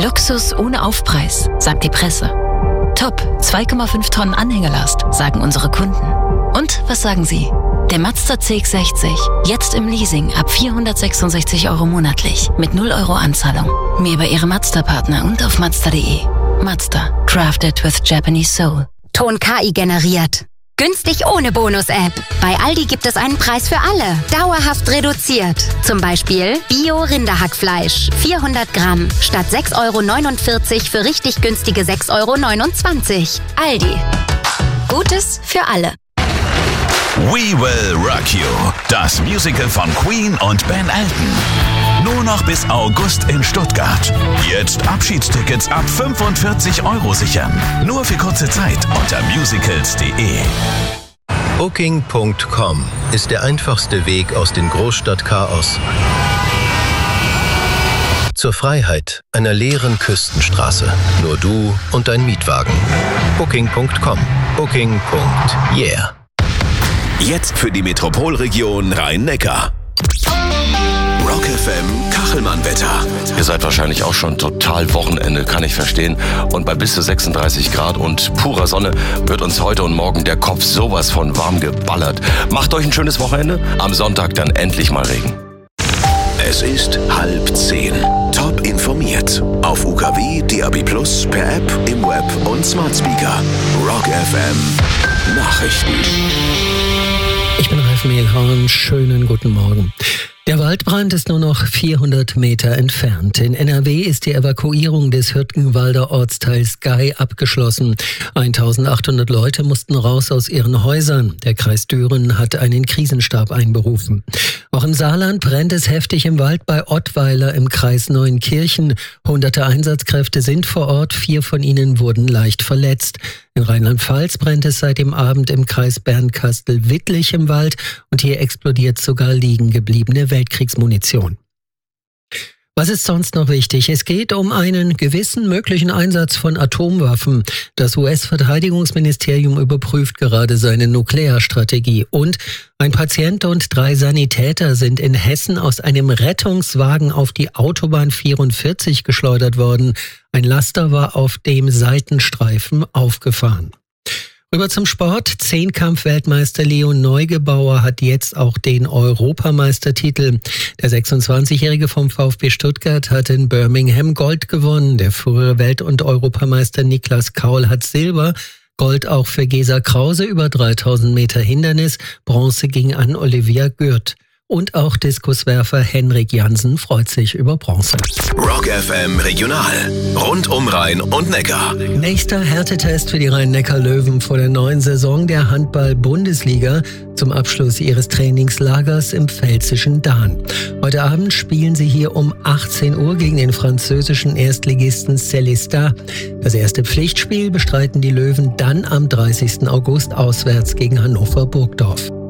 Luxus ohne Aufpreis, sagt die Presse. Top, 2,5 Tonnen Anhängelast, sagen unsere Kunden. Und was sagen Sie? Der Mazda CX-60, jetzt im Leasing ab 466 € monatlich, mit 0 € Anzahlung. Mehr bei Ihrem Mazda-Partner und auf Mazda.de. Mazda, crafted with Japanese soul. Ton KI generiert. Günstig ohne Bonus-App. Bei Aldi gibt es einen Preis für alle. Dauerhaft reduziert. Zum Beispiel Bio-Rinderhackfleisch. 400 Gramm. Statt 6,49 € für richtig günstige 6,29 €. Aldi. Gutes für alle. We Will Rock You. Das Musical von Queen und Ben Elton. Nur noch bis August in Stuttgart. Jetzt Abschiedstickets ab 45 € sichern. Nur für kurze Zeit unter musicals.de. Booking.com ist der einfachste Weg aus dem Großstadtchaos zur Freiheit einer leeren Küstenstraße. Nur du und dein Mietwagen. Booking.com. Booking.yeah. Jetzt für die Metropolregion Rhein-Neckar. Rock FM Kachelmann-Wetter. Ihr seid wahrscheinlich auch schon total Wochenende, kann ich verstehen. Und bei bis zu 36 Grad und purer Sonne wird uns heute und morgen der Kopf sowas von warm geballert. Macht euch ein schönes Wochenende. Am Sonntag dann endlich mal Regen. Es ist 9:30. Top informiert. Auf UKW, DAB+, per App, im Web und Smart Speaker. Rock FM Nachrichten. Ich bin Ralf Mehlhorn, schönen guten Morgen. Der Waldbrand ist nur noch 400 Meter entfernt. In NRW ist die Evakuierung des Hürtgenwalder Ortsteils Gei abgeschlossen. 1800 Leute mussten raus aus ihren Häusern. Der Kreis Düren hat einen Krisenstab einberufen. Auch im Saarland brennt es heftig im Wald bei Ottweiler im Kreis Neuenkirchen. Hunderte Einsatzkräfte sind vor Ort, 4 von ihnen wurden leicht verletzt. In Rheinland-Pfalz brennt es seit dem Abend im Kreis Bernkastel-Wittlich im Wald und hier explodiert sogar liegen gebliebene Weltkriegsmunition. Was ist sonst noch wichtig? Es geht um einen gewissen möglichen Einsatz von Atomwaffen. Das US-Verteidigungsministerium überprüft gerade seine Nuklearstrategie. Und ein Patient und 3 Sanitäter sind in Hessen aus einem Rettungswagen auf die Autobahn 44 geschleudert worden. Ein Laster war auf dem Seitenstreifen aufgefahren. Rüber zum Sport. Zehnkampf-Weltmeister Leon Neugebauer hat jetzt auch den Europameistertitel. Der 26-Jährige vom VfB Stuttgart hat in Birmingham Gold gewonnen. Der frühere Welt- und Europameister Niklas Kaul hat Silber. Gold auch für Gesa Krause über 3000 Meter Hindernis. Bronze ging an Olivia Gürt. Und auch Diskuswerfer Henrik Jansen freut sich über Bronze. Rock FM Regional. Rund um Rhein und Neckar. Nächster Härtetest für die Rhein-Neckar-Löwen vor der neuen Saison der Handball-Bundesliga zum Abschluss ihres Trainingslagers im pfälzischen Dahn. Heute Abend spielen sie hier um 18 Uhr gegen den französischen Erstligisten Célestat. Das erste Pflichtspiel bestreiten die Löwen dann am 30. August auswärts gegen Hannover Burgdorf.